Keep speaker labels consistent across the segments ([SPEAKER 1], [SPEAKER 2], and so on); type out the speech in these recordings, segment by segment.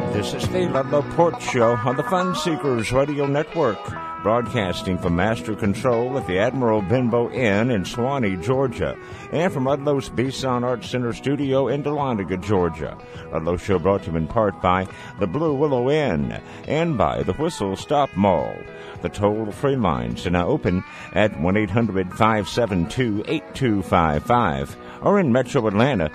[SPEAKER 1] This is the Ludlow Port Show on the Fun Seekers Radio Network, broadcasting from Master Control at the Admiral Benbow Inn in Suwanee, Georgia, and from Ludlow's Beeson Arts Center studio in Dahlonega, Georgia. Ludlow Show brought to you in part by the Blue Willow Inn and by the Whistle Stop Mall. The toll-free lines are now open at 1-800-572-8255 or in Metro Atlanta,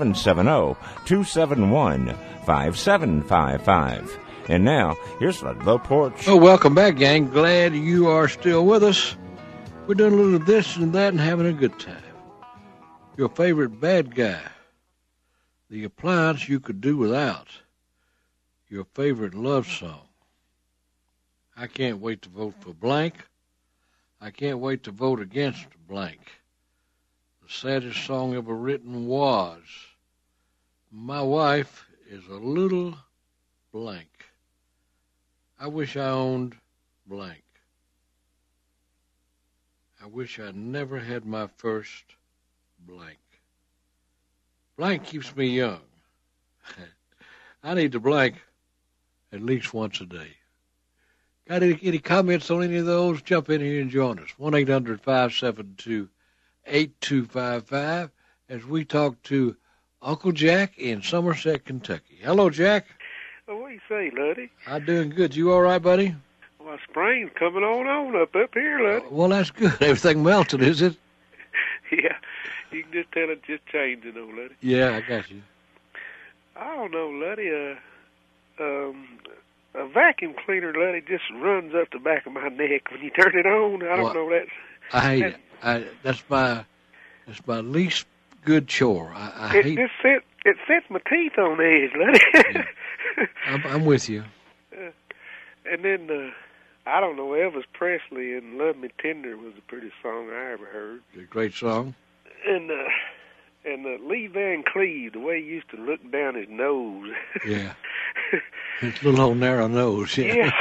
[SPEAKER 1] 770-271-5755. And now, here's Ludlow Porch.
[SPEAKER 2] Oh, welcome back, gang. Glad you are still with us. We're doing a little of this and that and having a good time. Your favorite bad guy. The appliance you could do without. Your favorite love song. I can't wait to vote for blank. I can't wait to vote against blank. The saddest song ever written was My Wife is a Little Blank. I wish I owned blank. I wish I never had my first blank. Blank keeps me young. I need to blank at least once a day. Got any comments on any of those? Jump in here and join us. 1-800-572-8255 as we talk to Uncle Jack in Somerset, Kentucky. Hello, Jack.
[SPEAKER 3] Well, what do you say, Luddy?
[SPEAKER 2] I'm doing good. You all right, buddy?
[SPEAKER 3] Well, spring's coming on up here, Luddy.
[SPEAKER 2] Well, that's good. Everything melted, is it?
[SPEAKER 3] Yeah. You can just tell it's just changing, though, Luddy.
[SPEAKER 2] Yeah, I got you.
[SPEAKER 3] I don't know, Luddy. A vacuum cleaner, Luddy, just runs up the back of my neck when you turn it on. I don't know.
[SPEAKER 2] I hate it. That's my least good chore. I hate it.
[SPEAKER 3] It sets my teeth on edge, Luddy.
[SPEAKER 2] Yeah. I'm with you.
[SPEAKER 3] And then, I don't know, Elvis Presley and Love Me Tender was the prettiest song I ever heard.
[SPEAKER 2] It's a great song.
[SPEAKER 3] And Lee Van Cleave, the way he used to look down his nose.
[SPEAKER 2] Yeah. His little old narrow nose.
[SPEAKER 3] Yeah.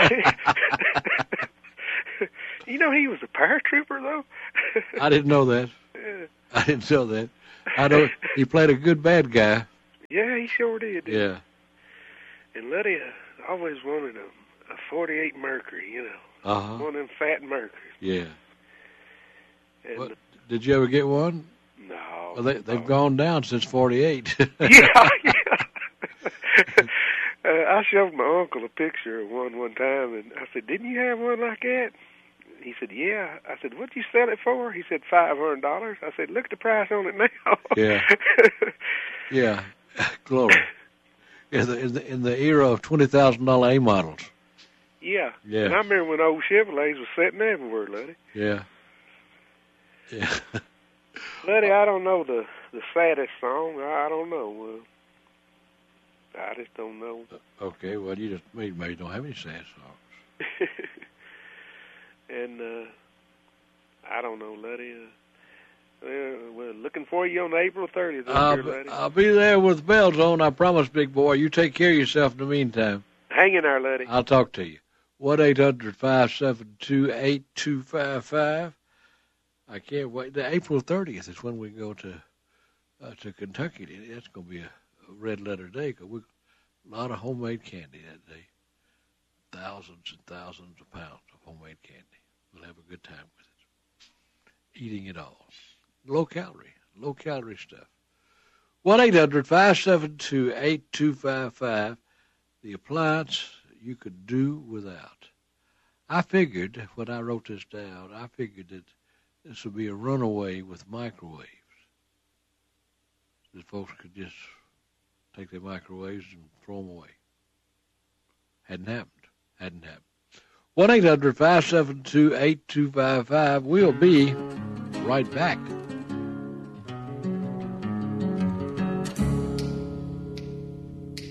[SPEAKER 3] You know he was a paratrooper, though?
[SPEAKER 2] I didn't know that.
[SPEAKER 3] Yeah.
[SPEAKER 2] I didn't know that. I know he played a good bad guy.
[SPEAKER 3] Yeah, he sure did.
[SPEAKER 2] Yeah.
[SPEAKER 3] And Letty, I always wanted a 48 Mercury, you know.
[SPEAKER 2] Uh-huh.
[SPEAKER 3] One of them fat Mercuries.
[SPEAKER 2] Yeah.
[SPEAKER 3] And
[SPEAKER 2] did you ever get one?
[SPEAKER 3] No.
[SPEAKER 2] Well, they've gone down since 48.
[SPEAKER 3] Yeah. I showed my uncle a picture of one time, and I said, "Didn't you have one like that?" He said, "Yeah." I said, "What'd you sell it for?" He said, $500. I said, "Look at the price on it now."
[SPEAKER 2] Yeah. Yeah. Glory. In the era of $20,000 A models.
[SPEAKER 3] Yeah.
[SPEAKER 2] Yeah.
[SPEAKER 3] And I remember when old Chevrolets was sitting everywhere, Letty.
[SPEAKER 2] Yeah. Yeah.
[SPEAKER 3] Letty, I don't know the saddest song. I don't know. I just don't know.
[SPEAKER 2] Okay, well, you just maybe don't have any sad songs.
[SPEAKER 3] And I don't know, Letty. We're looking for you on April 30th.
[SPEAKER 2] I'll be there with bells on, I promise, big boy. You take care of yourself in the meantime.
[SPEAKER 3] Hang in there, Letty.
[SPEAKER 2] I'll talk to you. 1-800-572-8255. I can't wait. The April 30th is when we go to Kentucky. That's going to be a red letter day because we a lot of homemade candy that day. Thousands and thousands of pounds of homemade candy. We'll have a good time with it. Eating it all. Low calorie stuff. 1-800-572-8255. The appliance you could do without. I figured, when I wrote this down, that this would be a runaway with microwaves. That folks could just take their microwaves and throw them away. Hadn't happened. 1-800-572-8255. We'll be right back.